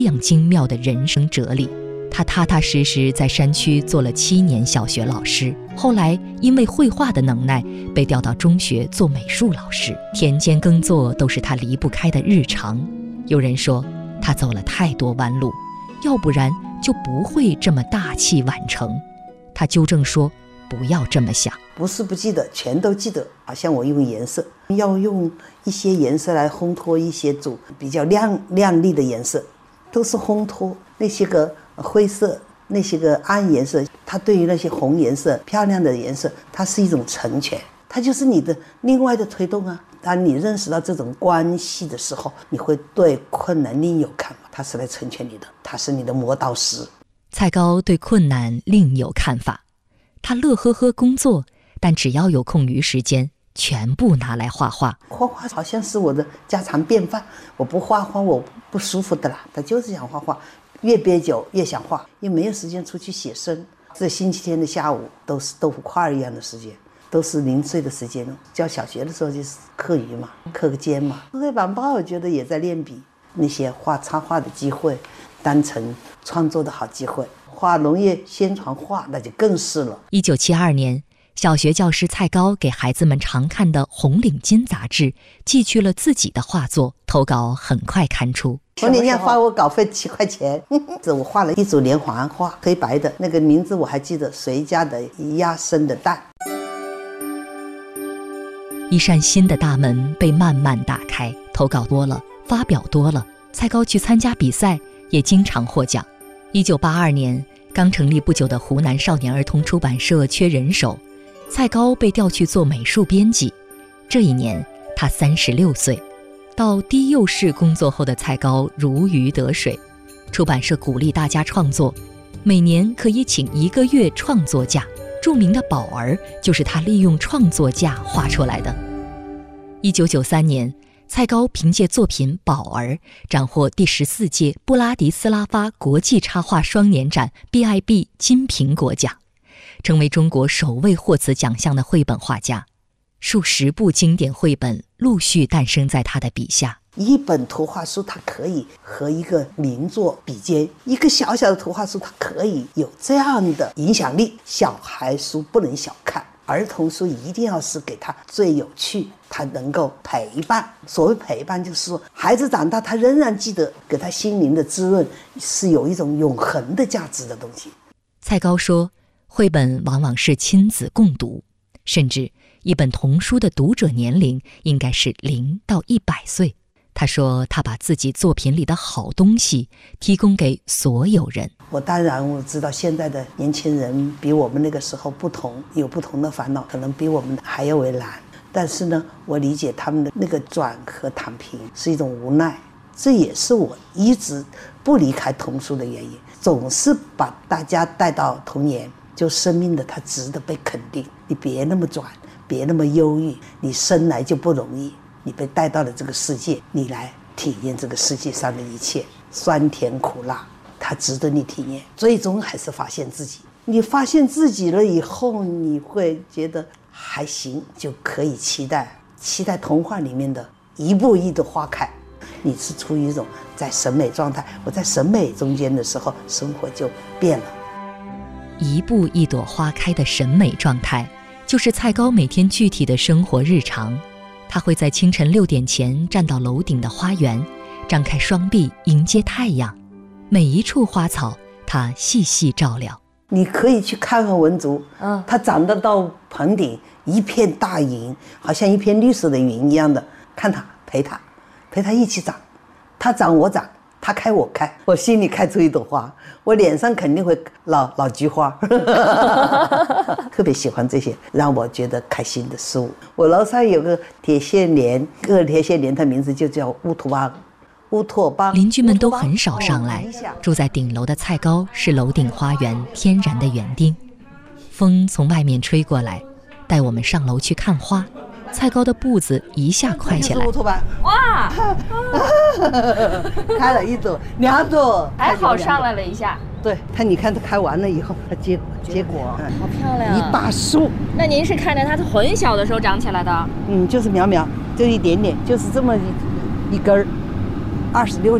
样精妙的人生哲理。他踏踏实实在山区做了7年小学老师，后来因为绘画的能耐，被调到中学做美术老师。田间耕作都是他离不开的日常。有人说他走了太多弯路，要不然就不会这么大器晚成。他纠正说，不要这么想， 不是不记得，全都记得。好像我用颜色，要用一些颜色来烘托一些比较亮丽的颜色，都是烘托那些个灰色，那些个暗颜色。它对于那些红颜色、漂亮的颜色，它是一种成全，它就是你的另外的推动啊。当你认识到这种关系的时候，你会对困难另有看法，它是来成全你的，它是你的磨刀石。 蔡高对困难另有看法，他乐呵呵工作，但只要有空余时间，全部拿来画画。 画画好像是我的家常便饭，我不画画我不舒服的啦。他就是想画画，越憋久越想画，也没有时间出去写生。这星期天的下午都是豆腐块一样的时间，都是零碎的时间。教小学的时候就是课余嘛，课个间嘛。黑板报我觉得也在练笔，那些画插画的机会当成创作的好机会。画农业宣传画那就更是了。 1972年，小学教师蔡高给孩子们常看的《红领巾》杂志寄去了自己的画作，投稿很快刊出。 红领巾花我稿费7块钱，我画了一组连环画，黑白的，那个名字我还记得，谁家的鸭生的蛋。 一扇新的大门被慢慢打开，投稿多了，发表多了，蔡高去参加比赛，也经常获奖。1982年，刚成立不久的湖南少年儿童出版社缺人手，蔡高被调去做美术编辑。这一年，他36岁。到低幼市工作后的蔡高如鱼得水，出版社鼓励大家创作，每年可以请1个月创作假。著名的宝儿就是他利用创作假画出来的。1993年，蔡高凭借作品《宝儿》斩获第14届布拉迪斯拉发国际插画双年展 BIB 金苹果奖，成为中国首位获此奖项的绘本画家。数十部经典绘本陆续诞生在他的笔下。 一本图画书它可以和一个名作比肩，一个小小的图画书它可以有这样的影响力。小孩书不能小看，儿童书一定要是给他最有趣，他能够陪伴。所谓陪伴就是说，孩子长大他仍然记得，给他心灵的滋润是有一种永恒的价值的东西。 蔡高说，绘本往往是亲子共读，甚至一本童书的读者年龄应该是0到100岁。他说，他把自己作品里的好东西提供给所有人。 当然我知道现在的年轻人比我们那个时候不同，有不同的烦恼，可能比我们还要为难。但是呢，我理解他们的那个转和躺平是一种无奈，这也是我一直不离开童书的原因，总是把大家带到童年。就生命的它值得被肯定，你别那么转，别那么忧郁，你生来就不容易，你被带到了这个世界，你来体验这个世界上的一切酸甜苦辣，它值得你体验。最终还是发现自己，你发现自己了以后，你会觉得还行，就可以期待童话里面的一步一朵花开。你是处于一种在审美状态，我在审美中间的时候，生活就变了。 一步一朵花开的审美状态，就是蔡高每天具体的生活日常。他会在清晨6点前站到楼顶的花园，张开双臂迎接太阳，每一处花草他细细照料。 你可以去看看文竹，它长得到棚顶一片大云，好像一片绿色的云一样的，看它，陪它一起长，它长我长，它开我开，我心里开出一朵花，我脸上肯定会老菊花。特别喜欢这些让我觉得开心的事物。我楼上有个铁线莲，它名字就叫乌托邦。 邻居们都很少上来，住在顶楼的蔡高是楼顶花园天然的园丁。风从外面吹过来，带我们上楼去看花。蔡高的步子一下快起来， 哇， 开了1朵2朵， 还好上来了一下。 对，你看它开完了以后，它结果， 好漂亮， 一大束。 那您是看着它很小的时候长起来的？ 就是苗苗，就一点点，就是这么一根儿，26年，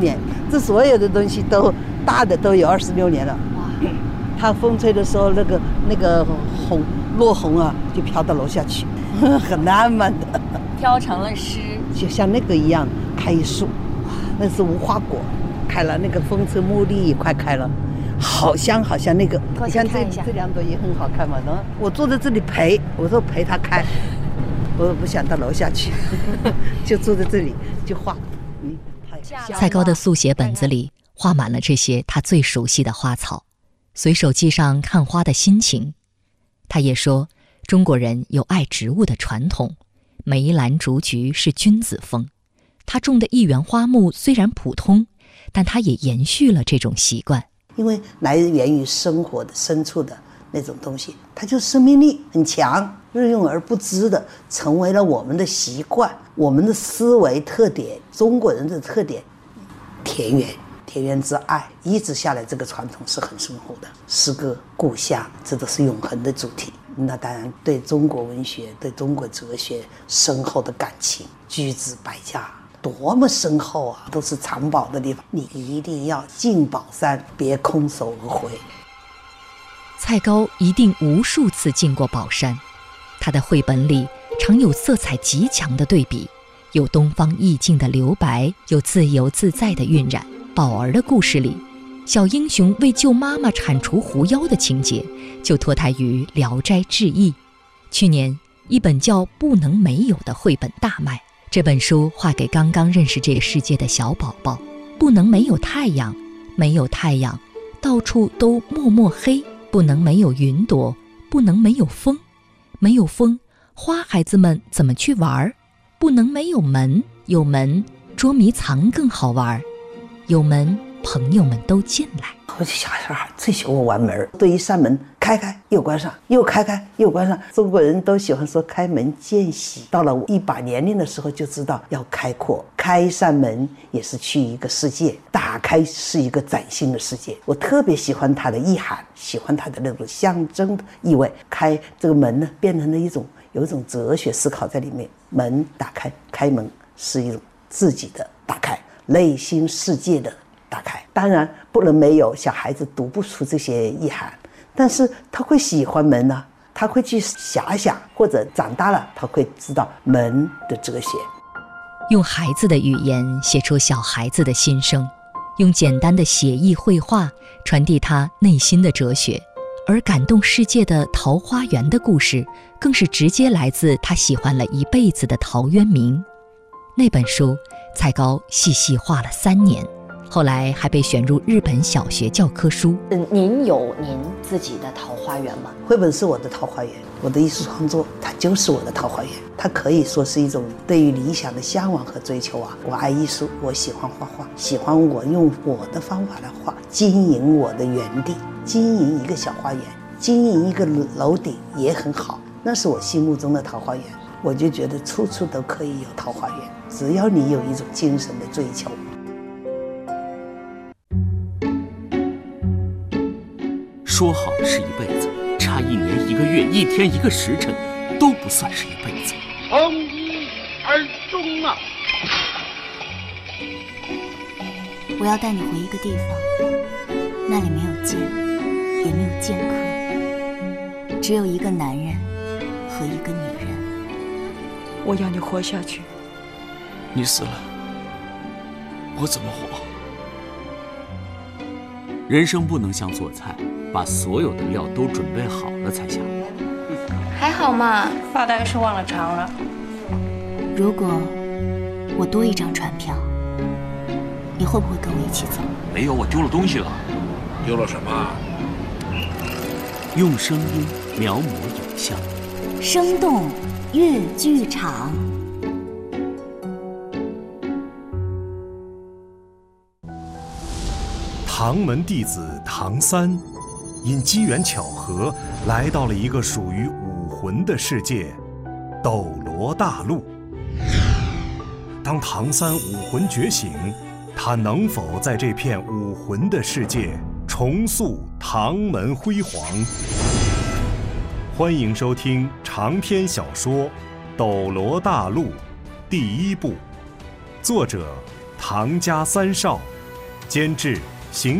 这所有的东西都大的都有26年了。它风吹的时候，那个落红啊，就飘到楼下去，很浪漫的， 飘成了诗， 就像那个一样，开一树，那是无花果，开了，那个风车茉莉也快开了，好香好香。那个你看这两朵也很好看嘛。然后我坐在这里陪，我说陪它开，我不想到楼下去，就坐在这里就画。 蔡高的速写本子里画满了这些他最熟悉的花草，随手记上看花的心情。他也说，中国人有爱植物的传统，梅兰竹菊是君子风。他种的一园花木虽然普通，但他也延续了这种习惯。 因为来源于生活的深处的那种东西，它就生命力很强，日用而不知的成为了我们的习惯，我们的思维特点，中国人的特点。田园之爱一直下来，这个传统是很深厚的。诗歌、故乡，这都是永恒的主题。那当然对中国文学、对中国哲学深厚的感情，居之百家，多么深厚啊，都是藏宝的地方。你一定要进宝山，别空手而回。 蔡高一定无数次进过宝山，他的绘本里常有色彩极强的对比，有东方意境的留白，有自由自在的晕染。宝儿的故事里，小英雄为救妈妈铲除狐妖的情节就脱胎于《聊斋志异》。去年一本叫《不能没有》的绘本大卖，这本书画给刚刚认识这个世界的小宝宝。不能没有太阳，没有太阳，到处都默默黑；不能没有云朵，不能没有风，没有风，花孩子们怎么去玩？不能没有门，有门捉迷藏更好玩。有门，朋友们都进来。 我小孩最喜欢玩门，对一扇门开开又关上，又开开又关上。中国人都喜欢说开门见喜，到了一把年龄的时候就知道要开阔，开一扇门也是去一个世界，打开是一个崭新的世界。我特别喜欢它的意涵，喜欢它的那种象征的意味。开这个门呢，变成了有一种哲学思考在里面。门打开，开门是一种自己的打开，内心世界的打开。当然不能没有，小孩子读不出这些意涵，但是他会喜欢门啊，他会去遐想，或者长大了他会知道门的哲学。 用孩子的语言写出小孩子的心声，用简单的写意绘画传递他内心的哲学。而感动世界的桃花源的故事，更是直接来自他喜欢了一辈子的陶渊明。那本书蔡高细细画了3年，后来还被选入日本小学教科书。 您有您自己的桃花源吗？ 绘本是我的桃花源，我的艺术创作它就是我的桃花源。它可以说是一种对于理想的向往和追求啊。我爱艺术，我喜欢画画，喜欢我用我的方法来画，经营我的园地，经营一个小花园，经营一个楼顶也很好，那是我心目中的桃花源。我就觉得处处都可以有桃花源，只要你有一种精神的追求。 说好的是一辈子，差1年1个月1天1个时辰都不算是一辈子。 从一而终啊！ 我要带你回一个地方，那里没有剑，也没有剑客，只有一个男人和一个女人。 我要你活下去。 你死了，我怎么活？人生不能像做菜，把所有的料都准备好了才下锅。 还好嘛， 发大概是忘了尝了。 如果我多一张船票，你会不会跟我一起走？ 没有，我丢了东西了。 丢了什么？ 用声音描摹影像， 生动粤剧场。 唐门弟子唐三，因机缘巧合来到了一个属于武魂的世界——斗罗大陆。当唐三武魂觉醒，他能否在这片武魂的世界重塑唐门辉煌？欢迎收听长篇小说《斗罗大陆》第1部，作者唐家三少， 监制邢